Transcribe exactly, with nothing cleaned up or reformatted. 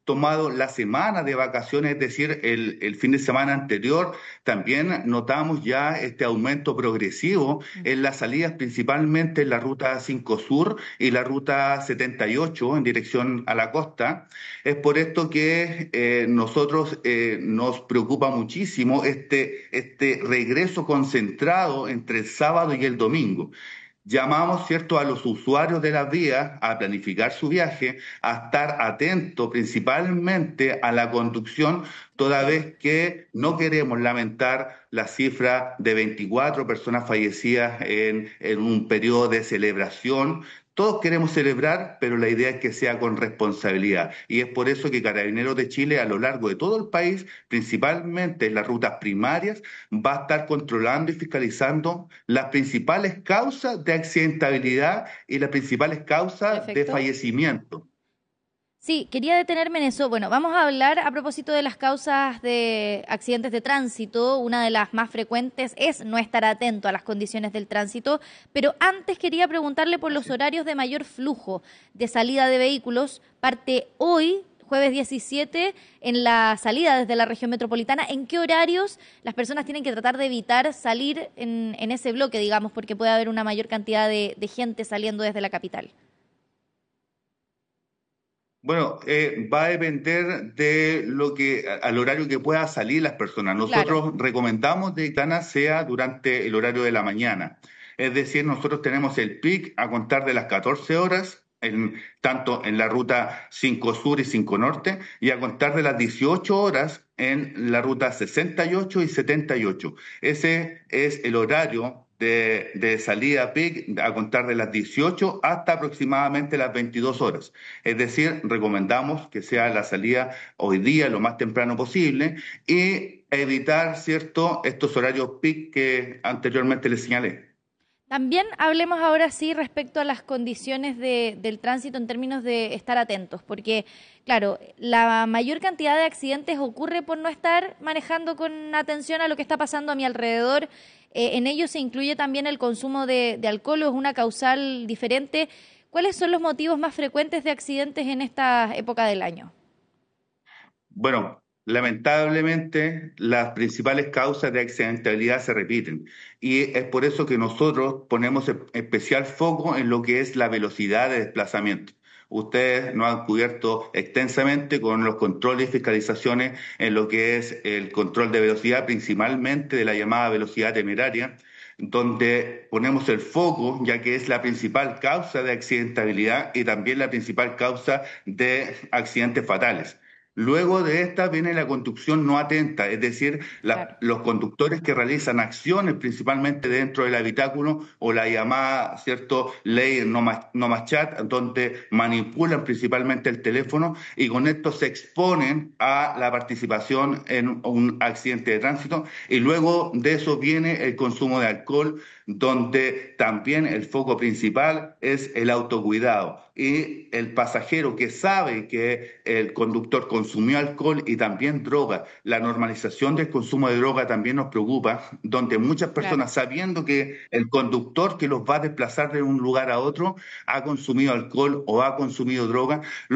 tomado la semana de vacaciones, es decir, el, el fin de semana anterior, también notamos ya este aumento progresivo en las salidas, principalmente en la ruta cinco Sur y la ruta setenta y ocho en dirección a la costa. Es por esto que eh, nosotros eh, nos preocupa muchísimo este, este regreso concentrado entre el sábado y el domingo. Llamamos, ¿cierto?, a los usuarios de las vías a planificar su viaje, a estar atentos principalmente a la conducción, toda vez que no queremos lamentar la cifra de veinticuatro personas fallecidas en, en un periodo de celebración. Todos queremos celebrar, pero la idea es que sea con responsabilidad. Y es por eso que Carabineros de Chile, a lo largo de todo el país, principalmente en las rutas primarias, va a estar controlando y fiscalizando las principales causas de accidentabilidad y las principales causas de Perfecto. fallecimiento. Sí, quería detenerme en eso. Bueno, vamos a hablar a propósito de las causas de accidentes de tránsito. Una de las más frecuentes es no estar atento a las condiciones del tránsito, pero antes quería preguntarle por los Así. horarios de mayor flujo de salida de vehículos. Parte hoy, jueves diecisiete, en la salida desde la región metropolitana. ¿En qué horarios las personas tienen que tratar de evitar salir en, en ese bloque, digamos, porque puede haber una mayor cantidad de, de gente saliendo desde la capital? Bueno, eh, va a depender de lo que, a- al horario que pueda salir las personas. Claro. Nosotros recomendamos de que Tana sea durante el horario de la mañana. Es decir, nosotros tenemos el pic a contar de las catorce horas, en- tanto en la ruta cinco Sur y cinco Norte, y a contar de las dieciocho horas en la ruta sesenta y ocho y setenta y ocho. Ese es el horario de, de salida pic a contar de las dieciocho hasta aproximadamente las veintidós horas. Es decir, recomendamos que sea la salida hoy día lo más temprano posible y evitar, ¿cierto?, estos horarios peak que anteriormente les señalé. También hablemos ahora sí respecto a las condiciones de- del tránsito en términos de estar atentos, porque, claro, la mayor cantidad de accidentes ocurre por no estar manejando con atención a lo que está pasando a mi alrededor. Eh, en ello se incluye también el consumo de, de alcohol, o es una causal diferente. ¿Cuáles son los motivos más frecuentes de accidentes en esta época del año? Bueno, lamentablemente las principales causas de accidentabilidad se repiten y es por eso que nosotros ponemos e- especial foco en lo que es la velocidad de desplazamiento. Ustedes nos han cubierto extensamente con los controles y fiscalizaciones en lo que es el control de velocidad, principalmente de la llamada velocidad temeraria, donde ponemos el foco, ya que es la principal causa de accidentabilidad y también la principal causa de accidentes fatales. Luego de esta viene la conducción no atenta, es decir, Claro. la- los conductores que realizan acciones principalmente dentro del habitáculo o la llamada, ¿cierto?, ley no más, no más chat, donde manipulan principalmente el teléfono y con esto se exponen a la participación en un accidente de tránsito. Y luego de eso viene el consumo de alcohol, donde también el foco principal es el autocuidado y el pasajero que sabe que el conductor consumió alcohol y también droga. La normalización del consumo de droga también nos preocupa, donde muchas Claro. personas, sabiendo que el conductor que los va a desplazar de un lugar a otro ha consumido alcohol o ha consumido droga,